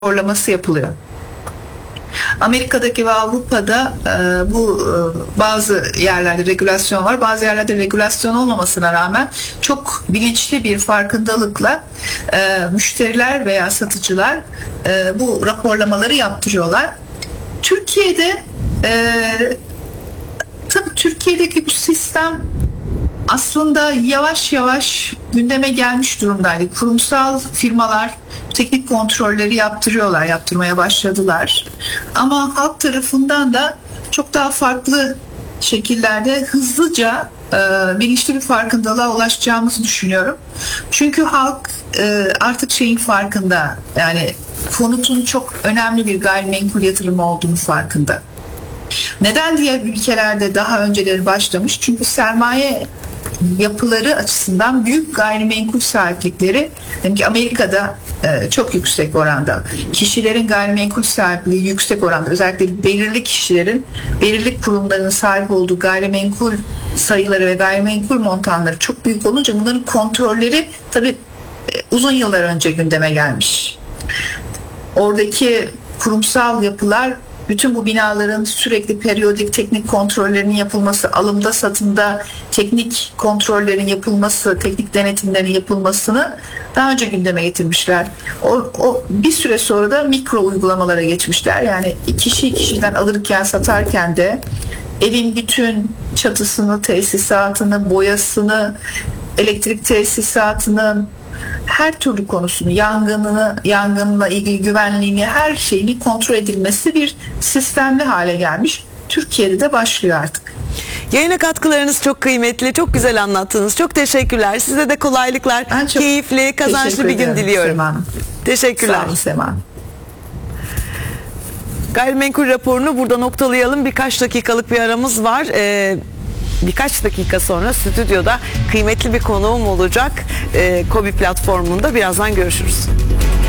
raporlaması yapılıyor. Amerika'daki ve Avrupa'da bazı yerlerde regülasyon var, bazı yerlerde regülasyon olmamasına rağmen çok bilinçli bir farkındalıkla müşteriler veya satıcılar bu raporlamaları yaptırıyorlar. Türkiye'de tabii Türkiye'deki bu sistem aslında yavaş yavaş gündeme gelmiş durumdaydı. Kurumsal firmalar teknik kontrolleri yaptırmaya başladılar. Ama halk tarafından da çok daha farklı şekillerde hızlıca bilinçli bir farkındalığa ulaşacağımızı düşünüyorum. Çünkü halk artık şeyin farkında, yani konutun çok önemli bir gayrimenkul yatırımı olduğunu farkında. Neden diğer ülkelerde daha önceleri başlamış? Çünkü sermaye yapıları açısından büyük gayrimenkul sahiplikleri, demek ki Amerika'da çok yüksek oranda. Kişilerin gayrimenkul sahipliği yüksek oranda. Özellikle belirli kişilerin, belirli kurumların sahip olduğu gayrimenkul sayıları ve gayrimenkul montanları çok büyük olunca bunların kontrolleri tabii uzun yıllar önce gündeme gelmiş. Oradaki kurumsal yapılar bütün bu binaların sürekli periyodik teknik kontrollerinin yapılması, alımda satımda teknik kontrollerin yapılması, teknik denetimlerin yapılmasını daha önce gündeme getirmişler. O bir süre sonra da mikro uygulamalara geçmişler. Yani kişiden alırken satarken de evin bütün çatısını, tesisatını, boyasını, elektrik tesisatını, her türlü konusunu, yangınla ilgili güvenliğini, her şeyini kontrol edilmesi bir sistemli hale gelmiş. Türkiye'de de başlıyor artık. Yayına katkılarınız çok kıymetli, çok güzel anlattınız. Çok teşekkürler. Size de kolaylıklar, keyifli, kazançlı bir gün diliyorum. Sema Hanım. Teşekkürler. Sağ olun Sema Hanım. Gayrimenkul raporunu burada noktalayalım. Birkaç dakikalık bir aramız var. Birkaç dakika sonra stüdyoda kıymetli bir konuğum olacak. KOBİ platformunda birazdan görüşürüz.